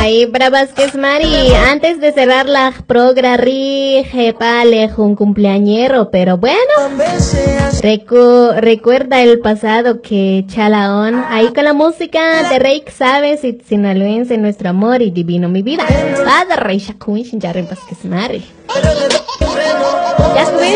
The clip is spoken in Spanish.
ahí para Vázquez Mari. Antes de cerrar la progra rige pale un cumpleañero, pero bueno, recuerda el pasado que chalaón. Ahí con la música de Rey Sabes y sinaloense, nuestro amor y divino mi vida. Padre Rey Shakun, ya Vázquez Mari. Ya subí.